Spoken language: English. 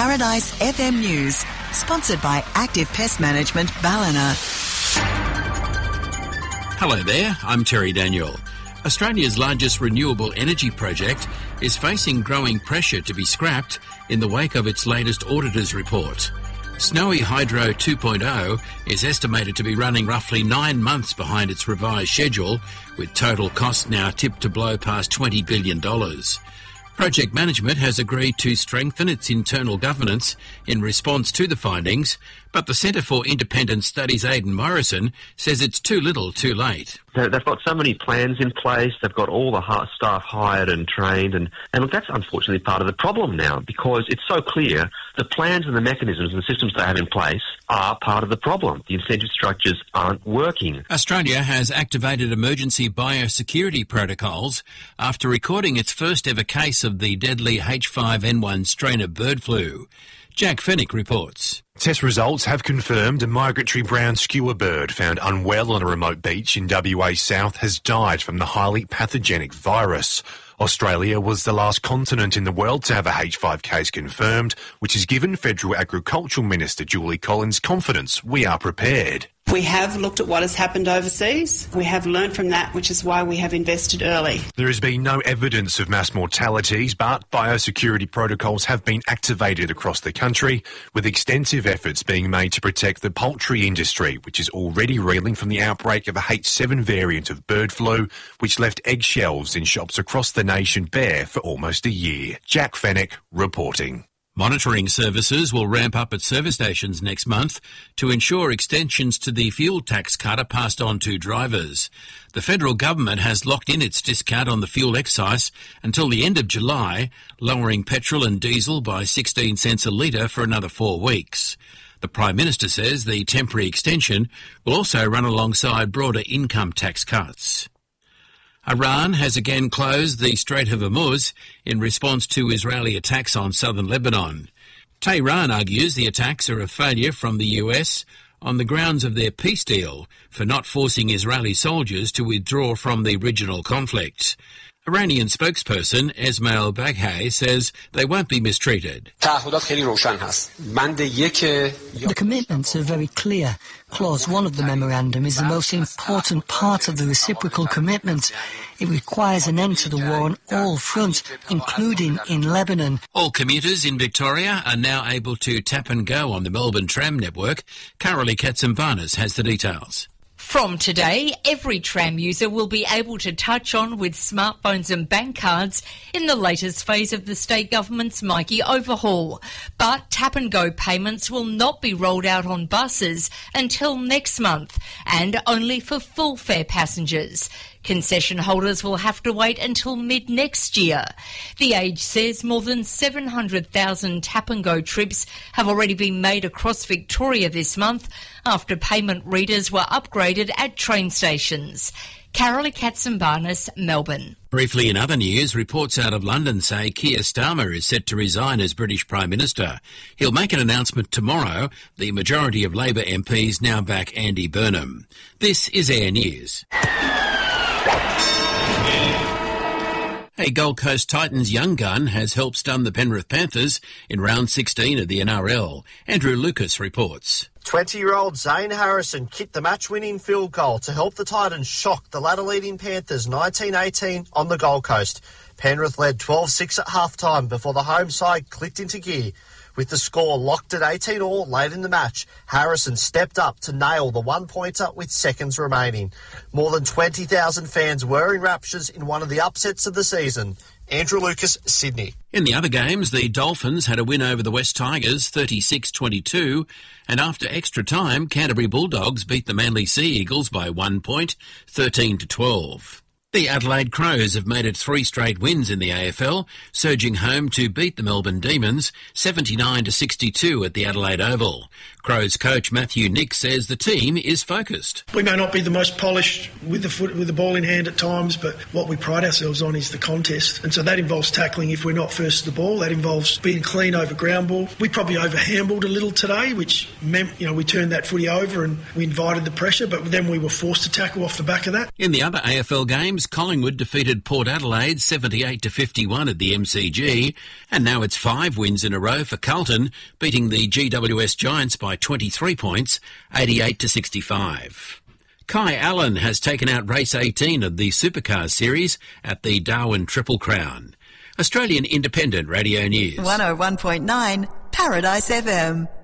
Paradise FM News, sponsored by Active Pest Management Ballina. Hello there, I'm Terry Daniel. Australia's largest renewable energy project is facing growing pressure to be scrapped in the wake of its latest auditor's report. Snowy Hydro 2.0 is estimated to be running roughly 9 months behind its revised schedule, with total costs now tipped to blow past $20 billion. Project management has agreed to strengthen its internal governance in response to the findings, but the Centre for Independent Studies' Aidan Morrison says it's too little too late. They've got so many plans in place, they've got all the staff hired and trained, and look, that's unfortunately part of the problem now, because it's so clear the plans and the mechanisms and the systems they have in place are part of the problem. The incentive structures aren't working. Australia has activated emergency biosecurity protocols after recording its first ever case of the deadly H5N1 strain of bird flu. Jack Fennick reports. Test results have confirmed a migratory brown skewer bird found unwell on a remote beach in WA South has died from the highly pathogenic virus. Australia was the last continent in the world to have a H5 case confirmed, which has given Federal Agricultural Minister Julie Collins confidence we are prepared. We have looked at what has happened overseas. We have learned from that, which is why we have invested early. There has been no evidence of mass mortalities, but biosecurity protocols have been activated across the country, with extensive efforts being made to protect the poultry industry, which is already reeling from the outbreak of a H7 variant of bird flu, which left egg shelves in shops across the nation bare for almost a year. Jack Fennick reporting. Monitoring services will ramp up at service stations next month to ensure extensions to the fuel tax cut are passed on to drivers. The federal government has locked in its discount on the fuel excise until the end of July, lowering petrol and diesel by 16 cents a litre for another 4 weeks. The Prime Minister says the temporary extension will also run alongside broader income tax cuts. Iran has again closed the Strait of Hormuz in response to Israeli attacks on southern Lebanon. Tehran argues the attacks are a failure from the US on the grounds of their peace deal for not forcing Israeli soldiers to withdraw from the regional conflict. Iranian spokesperson Esmail Baghei says they won't be mistreated. The commitments are very clear. Clause 1 of the memorandum is the most important part of the reciprocal commitment. It requires an end to the war on all fronts, including in Lebanon. All commuters in Victoria are now able to tap and go on the Melbourne tram network. Carolee Katsimbanis has the details. From today, every tram user will be able to touch on with smartphones and bank cards in the latest phase of the state government's Mikey overhaul. But tap-and-go payments will not be rolled out on buses until next month, and only for full-fare passengers. Concession holders will have to wait until mid-next year. The Age says more than 700,000 tap-and-go trips have already been made across Victoria this month after payment readers were upgraded at train stations. Carolee Katsimbanis, Melbourne. Briefly in other news, reports out of London say Keir Starmer is set to resign as British Prime Minister. He'll make an announcement tomorrow. The majority of Labor MPs now back Andy Burnham. This is Air News. A Gold Coast Titans young gun has helped stun the Penrith Panthers in round 16 of the NRL. Andrew Lucas reports. 20-year-old Zane Harrison kicked the match-winning field goal to help the Titans shock the ladder-leading Panthers 19-18 on the Gold Coast. Penrith led 12-6 at half-time before the home side clicked into gear. With the score locked at 18-all late in the match, Harrison stepped up to nail the one-pointer with seconds remaining. More than 20,000 fans were in raptures in one of the upsets of the season. Andrew Lucas, Sydney. In the other games, the Dolphins had a win over the West Tigers 36-22, and after extra time, Canterbury Bulldogs beat the Manly Sea Eagles by 1 point, 13-12. The Adelaide Crows have made it 3 straight wins in the AFL, surging home to beat the Melbourne Demons 79-62 at the Adelaide Oval. Crows coach Matthew Nick says the team is focused. We may not be the most polished with the ball in hand at times, but what we pride ourselves on is the contest. And so that involves tackling if we're not first to the ball. That involves being clean over ground ball. We probably over-handballed a little today, which meant, we turned that footy over and we invited the pressure, but then we were forced to tackle off the back of that. In the other AFL games, games, Collingwood defeated Port Adelaide 78-51 at the MCG, and now it's 5 wins in a row for Carlton, beating the GWS Giants by 23 points, 88-65. Kai Allen has taken out race 18 of the Supercars series at the Darwin Triple Crown. Australian Independent Radio News. 101.9 Paradise FM.